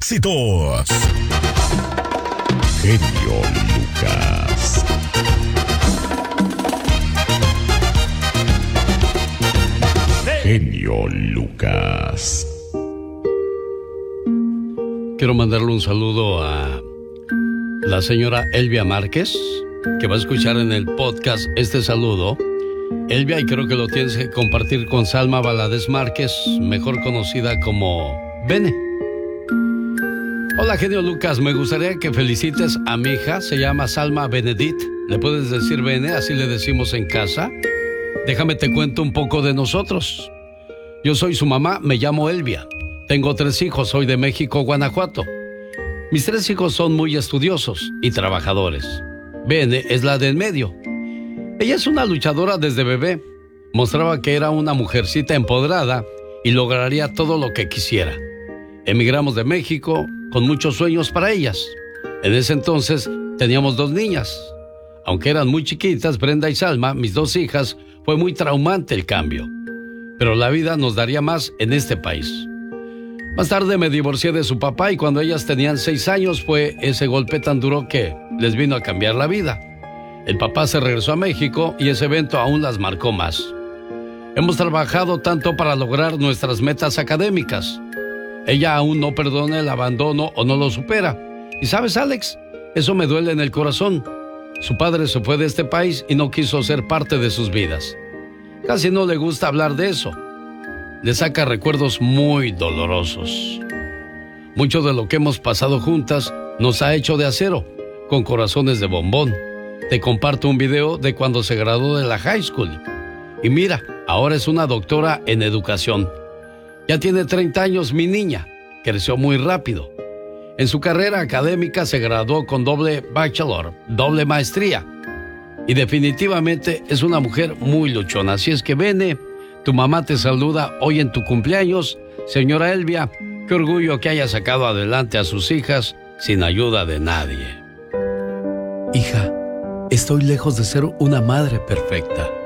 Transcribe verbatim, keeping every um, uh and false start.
éxitos. Genio Lucas. Genio Lucas. Quiero mandarle un saludo a la señora Elvia Márquez, que va a escuchar en el podcast este saludo. Elvia, y creo que lo tienes que compartir con Salma Valadez Márquez, mejor conocida como Bene. Hola, genio Lucas, me gustaría que felicites a mi hija, se llama Salma Benedit. ¿Le puedes decir Bene? Así le decimos en casa. Déjame te cuento un poco de nosotros. Yo soy su mamá, me llamo Elvia. Tengo tres hijos, soy de México, Guanajuato. Mis tres hijos son muy estudiosos y trabajadores. Bene es la de en medio. Ella es una luchadora desde bebé. Mostraba que era una mujercita empoderada y lograría todo lo que quisiera. Emigramos de México con muchos sueños para ellas. En ese entonces teníamos dos niñas. Aunque eran muy chiquitas, Brenda y Salma, mis dos hijas, fue muy traumante el cambio. Pero la vida nos daría más en este país. Más tarde me divorcié de su papá y cuando ellas tenían seis años fue ese golpe tan duro que les vino a cambiar la vida. El papá se regresó a México y ese evento aún las marcó más. Hemos trabajado tanto para lograr nuestras metas académicas. Ella aún no perdona el abandono o no lo supera. Y sabes, Alex, eso me duele en el corazón. Su padre se fue de este país y no quiso ser parte de sus vidas. Casi no le gusta hablar de eso. Le saca recuerdos muy dolorosos. Mucho de lo que hemos pasado juntas nos ha hecho de acero, con corazones de bombón. Te comparto un video de cuando se graduó de la high school. Y mira, ahora es una doctora en educación. Ya tiene treinta años mi niña, creció muy rápido. En su carrera académica se graduó con doble bachelor, doble maestría. Y definitivamente es una mujer muy luchona. Así es que Bene, tu mamá te saluda hoy en tu cumpleaños. Señora Elvia, qué orgullo que haya sacado adelante a sus hijas sin ayuda de nadie. Hija, estoy lejos de ser una madre perfecta.